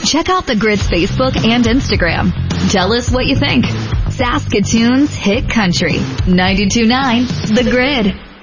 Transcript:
Check out The Grid's Facebook and Instagram. Tell us what you think. Saskatoon's Hit Country. 92.9 The Grid.